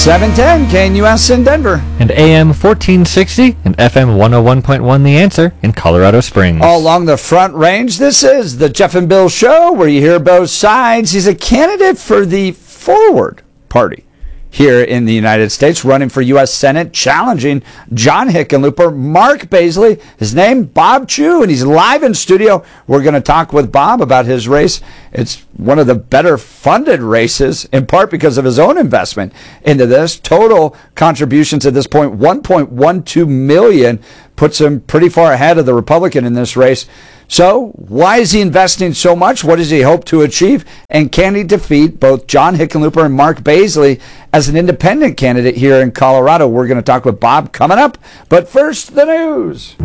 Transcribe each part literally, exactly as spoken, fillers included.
seven ten K N U S in Denver. And A M fourteen sixty and F M one oh one point one The Answer in Colorado Springs. All along the Front Range, this is the Jeff and Bill Show, where you hear both sides. He's a candidate for the Forward Party here in the United States, running for U S Senate, challenging John Hickenlooper. Mark Baisley, his name, Bob Chew, and he's live in studio. We're going to talk with Bob about his race. It's one of the better funded races, in part because of his own investment into this. Total contributions at this point, one point one two million dollars, puts him pretty far ahead of the Republican in this race. So why is he investing so much? What does he hope to achieve? And can he defeat both John Hickenlooper and Mark Baisley as an independent candidate here in Colorado? We're going to talk with Bob coming up. But first, the news.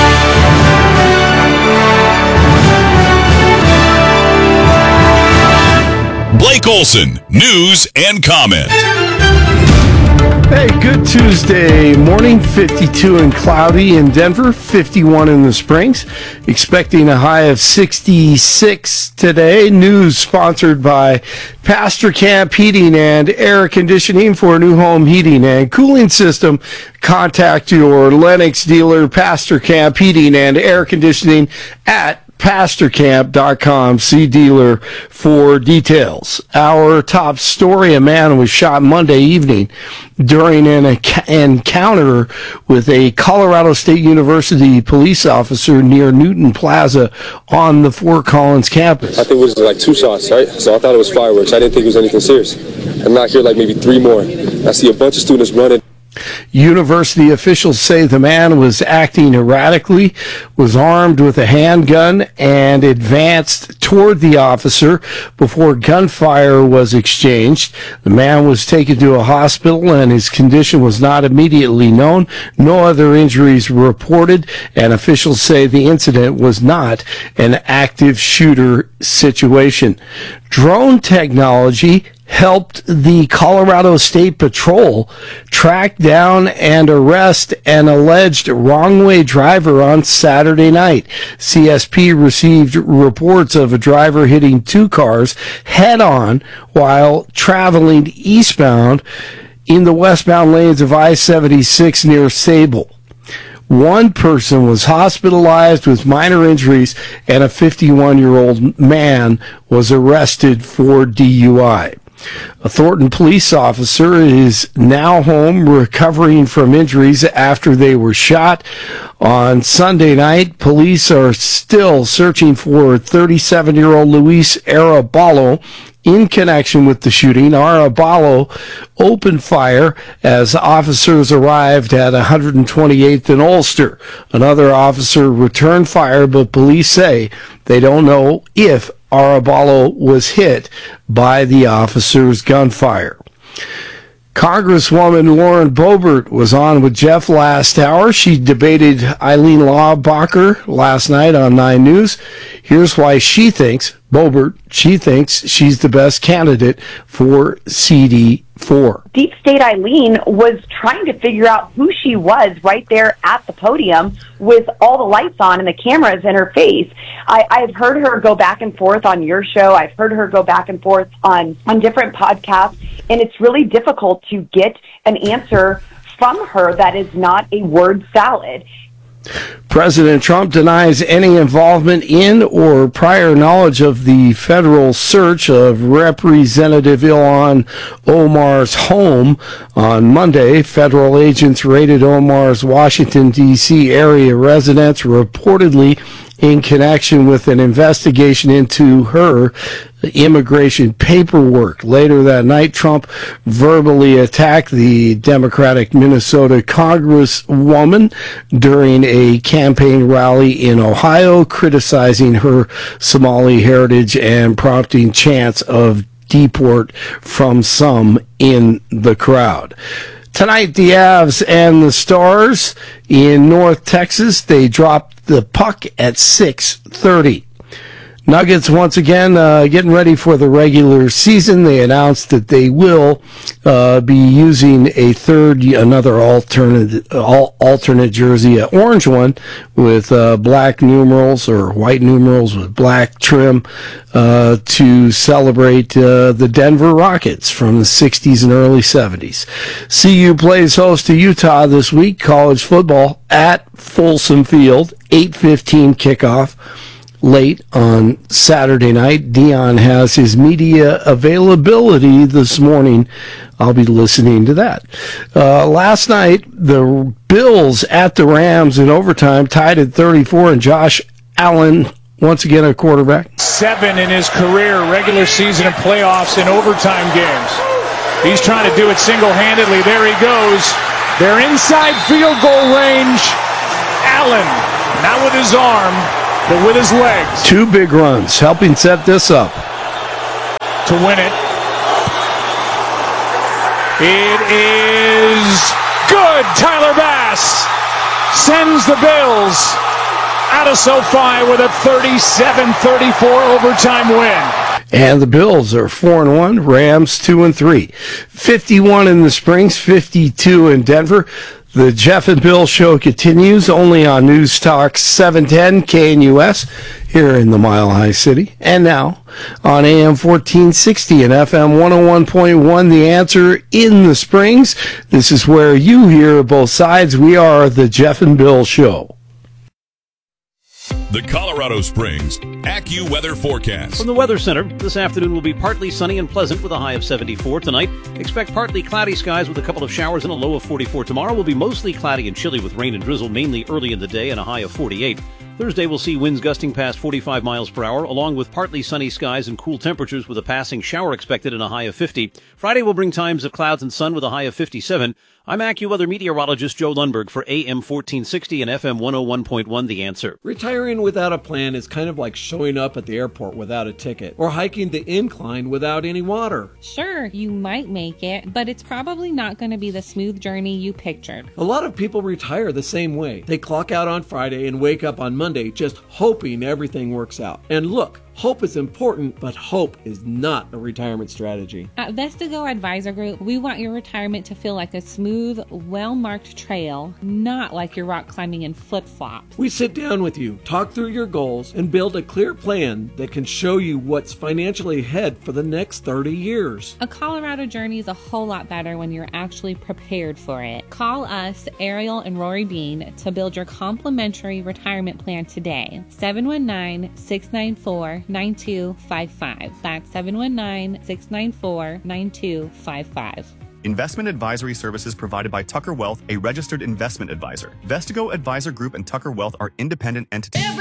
Blake Olson, news and comment. Hey, good Tuesday morning, fifty-two and cloudy in Denver, fifty-one in the Springs. Expecting a high of sixty-six today. News sponsored by Pastor Camp Heating and Air Conditioning for a new home heating and cooling system. Contact your Lennox dealer, Pastor Camp Heating and Air Conditioning at pastor camp dot com. See dealer for details. Our top story: a man was shot Monday evening during an encounter with a Colorado State University police officer near Newton Plaza on the Fort Collins campus. I think it was like two shots, right? So I thought it was fireworks. I didn't think it was anything serious. And now I hear like maybe three more. I see a bunch of students running. University officials say the man was acting erratically, was armed with a handgun, and advanced toward the officer before gunfire was exchanged. The man was taken to a hospital, and his condition was not immediately known. No other injuries were reported, and officials say the incident was not an active shooter situation. Drone technology helped the Colorado State Patrol track down and arrest an alleged wrong-way driver on Saturday night. C S P received reports of a driver hitting two cars head-on while traveling eastbound in the westbound lanes of I seventy-six near Sable. One person was hospitalized with minor injuries, and a fifty-one-year-old man was arrested for D U I. A Thornton police officer is now home recovering from injuries after they were shot on Sunday night. Police are still searching for thirty-seven-year-old Luis Arabalo in connection with the shooting. Arabalo opened fire as officers arrived at one hundred twenty-eighth and Ulster. Another officer returned fire, but police say they don't know if Arabalo was hit by the officer's gunfire. Congresswoman Lauren Boebert was on with Jeff last hour. She debated Eileen Laubacher last night on nine News. Here's why she thinks, Boebert, she thinks she's the best candidate for C D four. Deep State Eileen was trying to figure out who she was right there at the podium with all the lights on and the cameras in her face. I, I've heard her go back and forth on your show. I've heard her go back and forth on, on different podcasts, and it's really difficult to get an answer from her that is not a word salad. President Trump denies any involvement in or prior knowledge of the federal search of Representative Ilhan Omar's home. On Monday, federal agents raided Omar's Washington, D C area residence, reportedly in connection with an investigation into her immigration paperwork. Later that night, Trump verbally attacked the Democratic Minnesota Congresswoman during a campaign rally in Ohio, criticizing her Somali heritage and prompting chants of deport from some in the crowd. Tonight, the Avs and the Stars in North Texas, they dropped the puck at six thirty. Nuggets, once again, uh, getting ready for the regular season. They announced that they will uh, be using a third, another alternate, all, alternate jersey, an orange one with uh, black numerals or white numerals with black trim uh, to celebrate uh, the Denver Rockets from the sixties and early seventies. C U plays host to Utah this week, college football at Folsom Field, eight fifteen kickoff. Late on Saturday night. Dion has his media availability this morning. I'll be listening to that. Uh, last night, the Bills at the Rams in overtime tied at thirty-four, and Josh Allen, once again a quarterback. Seven in his career, regular season and playoffs in overtime games. He's trying to do it single-handedly. There he goes. They're inside field goal range. Allen, not with his arm, but with his legs. Two big runs, helping set this up. To win it. It is good. Tyler Bass sends the Bills out of SoFi with a thirty-seven thirty-four overtime win. And the Bills are four and one, Rams two and three. fifty-one in the Springs, fifty-two in Denver. The Jeff and Bill Show continues only on News Talk seven ten K N U S here in the Mile High City. And now on A M fourteen sixty and F M one oh one point one, The Answer in the Springs. This is where you hear both sides. We are the Jeff and Bill Show. The Colorado Springs AccuWeather forecast. From the Weather Center, this afternoon will be partly sunny and pleasant with a high of seventy-four. Tonight, expect partly cloudy skies with a couple of showers and a low of forty-four. Tomorrow will be mostly cloudy and chilly with rain and drizzle mainly early in the day and a high of forty-eight. Thursday will see winds gusting past forty-five miles per hour, along with partly sunny skies and cool temperatures with a passing shower expected and a high of fifty. Friday will bring times of clouds and sun with a high of fifty-seven. I'm AccuWeather meteorologist Joe Lundberg for A M fourteen sixty and F M one oh one point one, The Answer. Retiring without a plan is kind of like showing up at the airport without a ticket, or hiking the incline without any water. Sure, you might make it, but it's probably not going to be the smooth journey you pictured. A lot of people retire the same way. They clock out on Friday and wake up on Monday just hoping everything works out. And look, hope is important, but hope is not a retirement strategy. At Vestigo Advisor Group, we want your retirement to feel like a smooth, well-marked trail, not like you're rock climbing in flip-flops. We sit down with you, talk through your goals, and build a clear plan that can show you what's financially ahead for the next thirty years. A Colorado journey is a whole lot better when you're actually prepared for it. Call us, Ariel and Rory Bean, to build your complimentary retirement plan today. seven one nine, six nine four, nine two five five. That's seven one nine, six nine four, nine two five five. Investment advisory services provided by Tucker Wealth, a registered investment advisor. Vestigo Advisor Group and Tucker Wealth are independent entities.